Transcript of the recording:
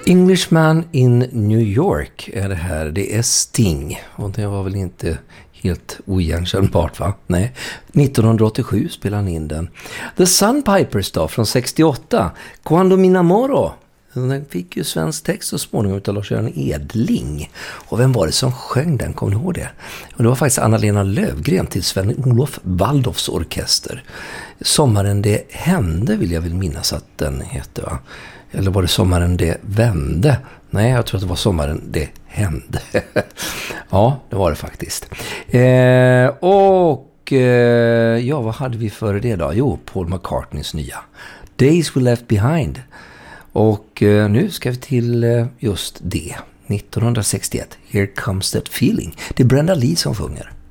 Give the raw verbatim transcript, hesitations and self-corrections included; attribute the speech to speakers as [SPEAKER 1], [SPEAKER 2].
[SPEAKER 1] Englishman in New York är det här. Det är Sting. Och det var väl inte helt oigenkännbart, va? Nej. nittonhundraåttiosju spelade han in den. The Sunpipers då, från sextioåtta. Quando mi namoro. Den fick ju svensk text så småningom utav Lars-Göran Edling. Och vem var det som sjöng den? Kommer ni ihåg det? Och det var faktiskt Anna-Lena Lövgren till Sven-Olof Waldorfs orkester. Sommaren det hände vill jag väl minnas att den heter, va? Eller var det Sommaren det vände? Nej, jag tror att det var Sommaren det hände. Ja, det var det faktiskt. Eh, och eh, ja, vad hade vi före det då? Jo, Paul McCartneys nya Days We Left Behind. Och eh, nu ska vi till eh, just det. nittonhundrasextioett. Here Comes That Feeling. Det är Brenda Lee som sjunger.